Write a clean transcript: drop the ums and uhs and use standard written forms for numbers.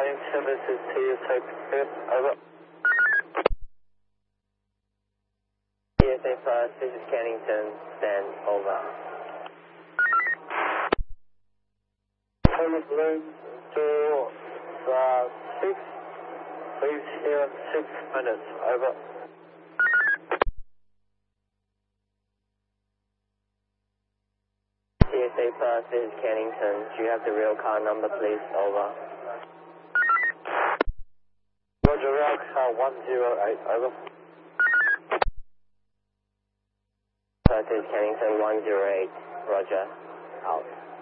Cannington, this is TSA, over. TSA Plus, this is Cannington, stand over. Blue 2 6, leaves here in 6 minutes, over. TSA Plus, this is Cannington. Do you have the real car number, please? Over. Roger, rail car 108, over. This is Cannington 108, Roger, out.